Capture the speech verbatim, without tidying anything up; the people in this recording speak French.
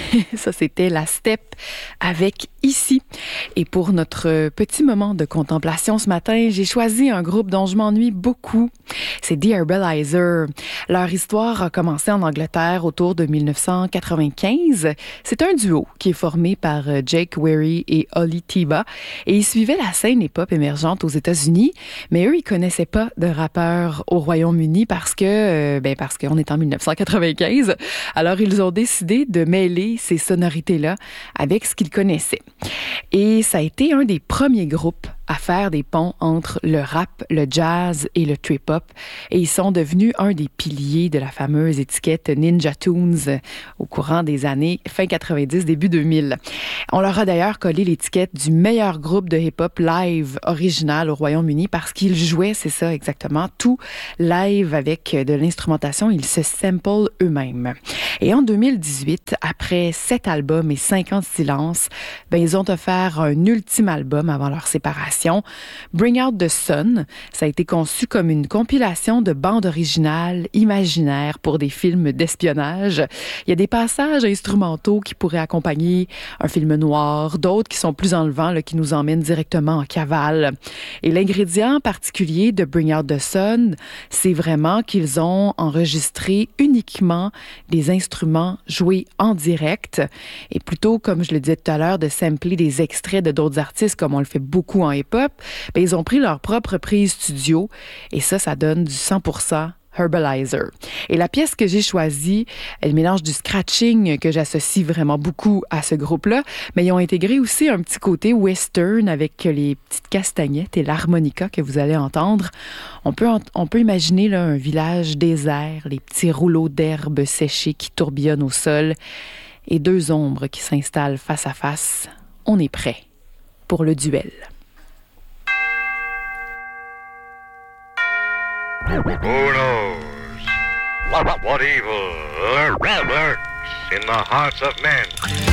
Ça, c'était la Steppe avec Ici. Et pour notre petit moment de contemplation ce matin, j'ai choisi un groupe dont je m'ennuie beaucoup. C'est The Herbalizer. Leur histoire a commencé en Angleterre autour de dix-neuf cent quatre-vingt-quinze. C'est un duo qui est formé par Jake Weary et Ollie Tiba. Et ils suivaient la scène hip-hop émergente aux États-Unis. Mais eux, ils connaissaient pas de rappeurs au Royaume-Uni parce que, euh, ben parce qu'on est en dix-neuf cent quatre-vingt-quinze. Alors, ils ont décidé de mêler ces sonorités-là avec ce qu'ils connaissaient. Et ça a été un des premiers groupes à faire des ponts entre le rap, le jazz et le trip-hop. Et ils sont devenus un des piliers de la fameuse étiquette Ninja Tunes au courant des années fin quatre-vingt-dix, début deux mille. On leur a d'ailleurs collé l'étiquette du meilleur groupe de hip-hop live original au Royaume-Uni parce qu'ils jouaient, c'est ça exactement, tout live avec de l'instrumentation. Ils se samplent eux-mêmes. Et en deux mille dix-huit, après sept albums et cinq ans de silence, ben, ils ont offert un ultime album avant leur séparation. Bring Out the Sun, ça a été conçu comme une compilation de bandes originales imaginaires pour des films d'espionnage. Il y a des passages instrumentaux qui pourraient accompagner un film noir, d'autres qui sont plus enlevants, là, qui nous emmènent directement en cavale. Et l'ingrédient particulier de Bring Out the Sun, c'est vraiment qu'ils ont enregistré uniquement des instruments joués en direct et plutôt, comme je le disais tout à l'heure, de sampler des extraits de d'autres artistes comme on le fait beaucoup en hip-hop, ben, ils ont pris leur propre prise studio et ça, ça donne du cent pour cent Herbalizer. Et la pièce que j'ai choisie, elle mélange du scratching que j'associe vraiment beaucoup à ce groupe-là, mais ils ont intégré aussi un petit côté western avec les petites castagnettes et l'harmonica que vous allez entendre. On peut, on peut imaginer là, un village désert, les petits rouleaux d'herbe séchés qui tourbillonnent au sol et deux ombres qui s'installent face à face. On est prêt pour le duel. Who knows what evil lurks in the hearts of men?